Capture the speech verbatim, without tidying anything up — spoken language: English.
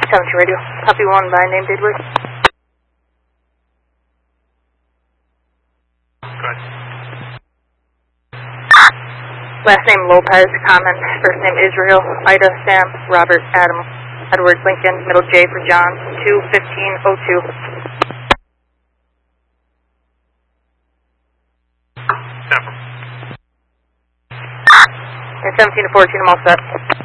seven two radio. Copy one by name David. Good. Last name Lopez, common. First name Israel, Ida, Sam, Robert, Adam, Edward, Lincoln, middle J for John, two fifteen oh two. Seven. And seventeen to fourteen, I'm all set.